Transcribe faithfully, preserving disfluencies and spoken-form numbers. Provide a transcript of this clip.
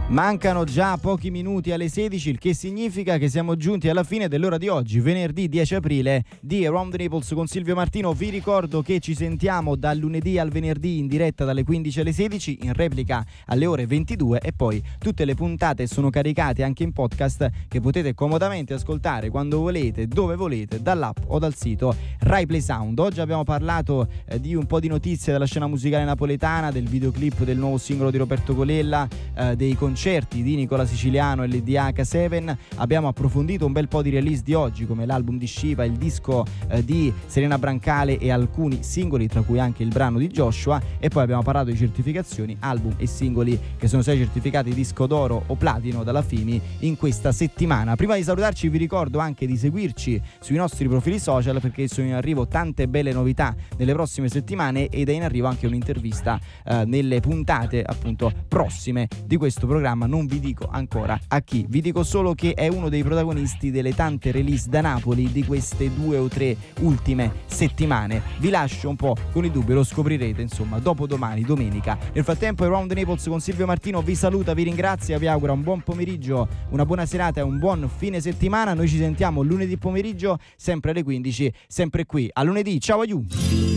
Mancano già pochi minuti alle sedici, il che significa che siamo giunti alla fine dell'ora di oggi, venerdì dieci aprile, di Around the Naples con Silvio Martino. Vi ricordo che ci sentiamo dal lunedì al venerdì in diretta dalle quindici alle sedici, in replica alle ore ventidue, e poi tutte le puntate sono caricate anche in podcast che potete comodamente ascoltare quando volete, dove volete, dall'app o dal sito Rai Play Sound. Oggi abbiamo parlato eh, di un po' di notizie della scena musicale napoletana, del videoclip del nuovo singolo di Roberto Colella, eh, dei concerti di Nicola Siciliano e L D H sette. Abbiamo approfondito un bel po' di release di oggi, come l'album di Shiva, il disco eh, di Serena Brancale e alcuni singoli, tra cui anche il brano di Joshua, e poi abbiamo parlato di certificazioni, album e singoli che sono stati certificati disco d'oro o platino dalla F I M I in questa settimana. Prima di salutarci vi ricordo anche di seguirci sui nostri profili social, perché sono in arrivo tante belle novità nelle prossime settimane ed è in arrivo anche un'intervista eh, nelle puntate appunto prossime di questo programma. Non vi dico ancora a chi, vi dico solo che è uno dei protagonisti delle tante release da Napoli di queste due o tre ultime settimane. Vi lascio un po' con i dubbi, lo scoprirete insomma dopo domani, domenica. Nel frattempo Around the Naples con Silvio Martino vi saluta, vi ringrazia, vi augura un buon pomeriggio, una buona serata e un buon fine settimana. Noi ci sentiamo lunedì pomeriggio sempre alle quindici, sempre qui a lunedì. Ciao aiù!